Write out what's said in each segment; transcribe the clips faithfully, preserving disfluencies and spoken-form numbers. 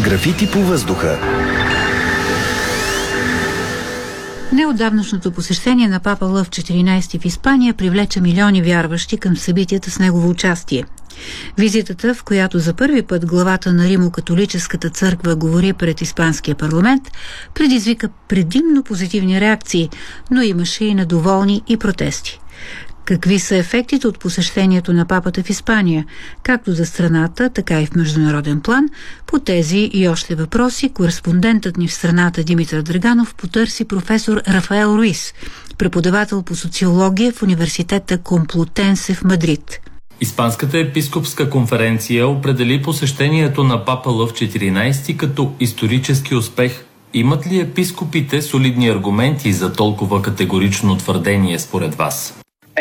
Графити по въздуха. Неотдавнашното посещение на папа Лъв четиринайсети в Испания привлече милиони вярващи към събитията с негово участие. Визитата, в която за първи път главата на Римо-католическата църква говори пред испанския парламент, предизвика предимно позитивни реакции, но имаше и недоволни и протести. Какви са ефектите от посещението на папата в Испания, както за страната, така и в международен план? По тези и още въпроси кореспондентът ни в страната Димитър Драганов потърси професор Рафаел Руис, преподавател по социология в университета Комплутенсе в Мадрид. Испанската епископска конференция определи посещението на папа Лъв четиринайсети като исторически успех. Имат ли епископите солидни аргументи за толкова категорично твърдение според вас?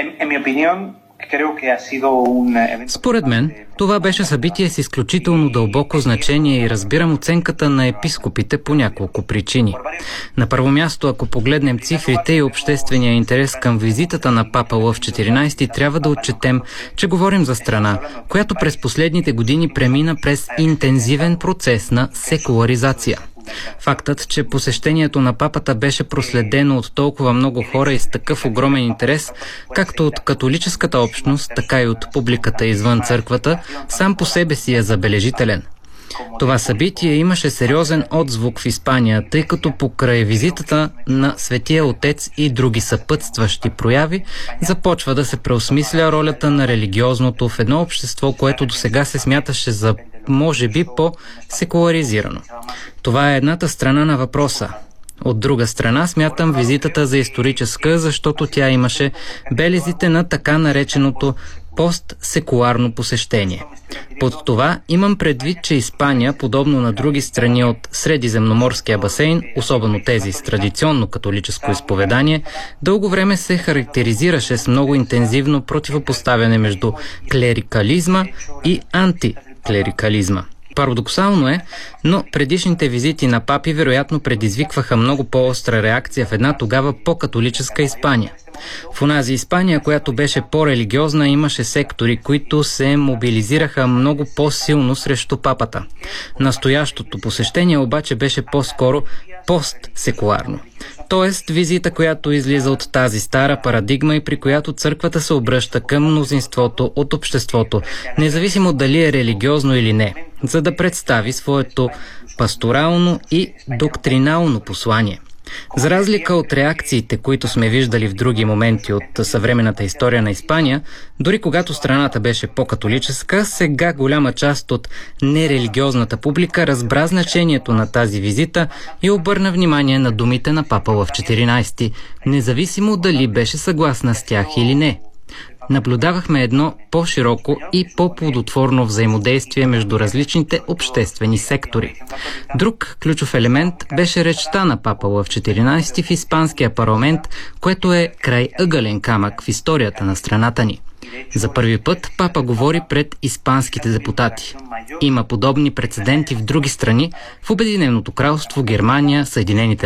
Според мен, това беше събитие с изключително дълбоко значение и разбирам оценката на епископите по няколко причини. На първо място, ако погледнем цифрите и обществения интерес към визитата на папа Лъв четиринайсети, трябва да отчетем, че говорим за страна, която през последните години премина през интензивен процес на секуларизация. Фактът, че посещението на папата беше проследено от толкова много хора и с такъв огромен интерес, както от католическата общност, така и от публиката извън църквата, сам по себе си е забележителен. Това събитие имаше сериозен отзвук в Испания, тъй като покрай визитата на Светия Отец и други съпътстващи прояви започва да се преосмисля ролята на религиозното в едно общество, което досега се смяташе за може би по-секуларизирано. Това е едната страна на въпроса. От друга страна смятам визитата за историческа, защото тя имаше белезите на така нареченото постсекуларно посещение. Под това имам предвид, че Испания, подобно на други страни от Средиземноморския басейн, особено тези с традиционно католическо изповедание, дълго време се характеризираше с много интензивно противопоставяне между клерикализма и антиклерикализма. Парадоксално е, но предишните визити на папи вероятно предизвикваха много по-остра реакция в една тогава по-католическа Испания. В онази Испания, която беше по-религиозна, имаше сектори, които се мобилизираха много по-силно срещу папата. Настоящото посещение обаче беше по-скоро постсекуларно. Тоест визита, която излиза от тази стара парадигма и при която църквата се обръща към мнозинството от обществото, независимо дали е религиозно или не, за да представи своето пасторално и доктринално послание. За разлика от реакциите, които сме виждали в други моменти от съвременната история на Испания, дори когато страната беше по-католическа, сега голяма част от нерелигиозната публика разбра значението на тази визита и обърна внимание на думите на папа Лъв четиринайсети, независимо дали беше съгласна с тях или не. Наблюдавахме едно по-широко и по-плодотворно взаимодействие между различните обществени сектори. Друг ключов елемент беше речта на папа Лъв четиринайсети в испанския парламент, което е крайъгълен камък в историята на страната ни. За първи път папа говори пред испанските депутати. Има подобни прецеденти в други страни, в Обединеното кралство, Германия, Съединените